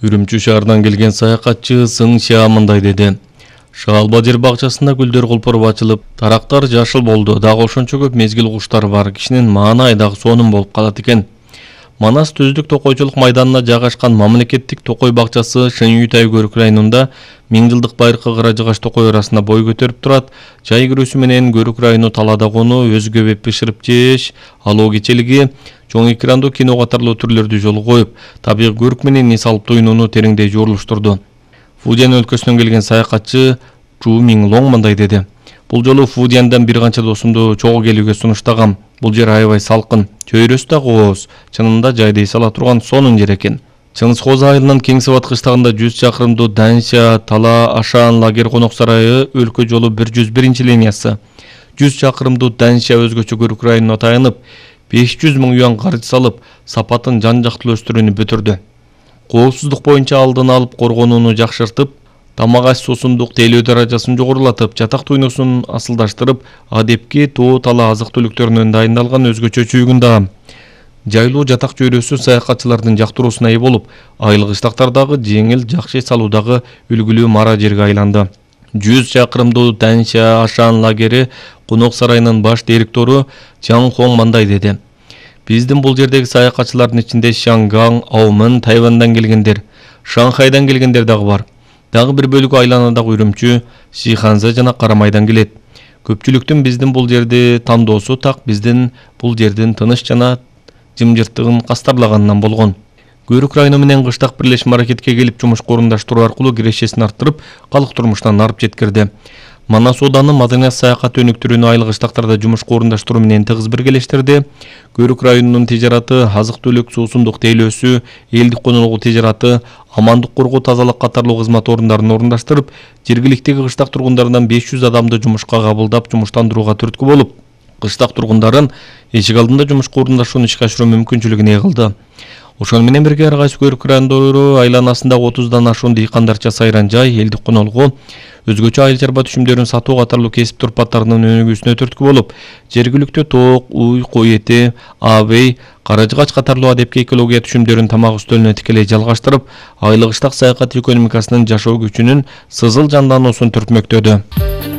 Үрүмчү шаарынан келген саякатчы Сың Шиа мындай деди. Шаалба жер бакчасында гүлдөр колпоруп ачылып, тарактар жашыл болду. Дагы ошончо көп мезгил куштары бар. Кишинин маанай дагы сонун болуп калат экен. Манас Түздүк токойчулук майданына жайгашкан мамлекеттик токой бакчасы Шынюй-Тай көрүк районунда 1000 жылдык байыркы Кыра-Жыгач токой арасында бой көтөрүп турат. Жай кирүүсү менен көрүк району талаада конуу, өзгө беп бышырып жеш, алуу кечелиги, чоң экрандуу кино катарлуу түрлөрдү жолго коюп, табигый көрүк менен эс алып туйнууну тереңдей жуурулуштурду. Фудзян өлкөсүнөн келген саякатчы Чу Минглонг мындай деди. Бул жолу Фудзяндан бир канча досумду чогуу келүүгө сунуштагам. Бул жер аябай салкын, чөйрөсү да кооз, чынында жайды эс ала турган сонун жер экен. Чыңгыз Кооз айылынан Кеңсебат кыштагында 100 чакырымдуу Данша Тала Ашан лагер конок сарайы өлкө жолу 101 линиясы. 100 чакырымдуу Данша өзгөчө көрүк районуна таянып, 500 000 юан каржы салып, сапатын жан-жактуу өстүрүүнү бүтүрдү. Коопсуздук боюнча алдын алып коргонууну жакшыртып, тамак аш суусундук тейлөө даражасын жогорулатып, жатак туйнусун асылдаштырып, адепки тоо тала азык түлүктөрүнөн дайындалган өзгөчө чүйгүн да. Жайлуу жатак чөйрөсү саякатчылардын жактыруусуна ээ болуп, айыл кыштактардагы жеңил жакшы эс алуудагы үлгүлүү мара жерге айланды. 100 чакырымдуу Данша Ашан лагери конок сарайынын баш директору Чан Хонг мындай деди. Биздин бул жердеги саякатчылардын ичинде Шанган, Аумын, Тайвандан келгендер, Шанхайдан келгендер дагы бар. Дагы бир бөлүгү айланадагы Үрүмчү, Сиханза жана Карамайдан келет. Көпчүлүктүн биздин бул жерди тандоосу так биздин бул жердин тыныч жана жымжырттыгын кастарлаганынан болгон. Көрүк району менен кыштак бирлешме аракетке келип жумушка орундаштыруу аркылуу кирешесин арттырып, калк турмуштан арып жеткирди. Манас ооданы маданият саякат өнүктүрүүнү айыл кыштактарда жумушка орундаштыруу менен тыгыз биргелештирди. Көрүк районунун тижараты, азык-түлүк, суусундук тейлөөсү, элдик конолугу тижараты, амандык коргоо, тазалык катарлуу кызмат орундарын орундаштырып, жергиликтеги кыштак тургундарынан 500 адамды жумушка кабылдап, жумуштандырууга түрткү болуп, кыштак тургундарын эшик алдында жумушка орундашууну ишке ашыруу мүмкүнчүлүгүн кылды. Ошону менен бирге ар кайсы көрүк райондору айланасында 30дан ашуун дыйкандарча сайран жай, элдик конолугу, өзгөчө айыл чарба түшүмдөрүн сатуу катарлуу кесип турпаттарынын өнүгүүсүнө түрткү болуп, жергиликтүү тоок, уй, кой эти, абей, Кара-Жыгач катарлуу адепки экология түшүмдөрүн тамак үстөлүнө тикелей жалгаштырып, айыл кыштак саякат экономикасынын жашоо күчүнүн сызыл жандануусун түртмөктөдү.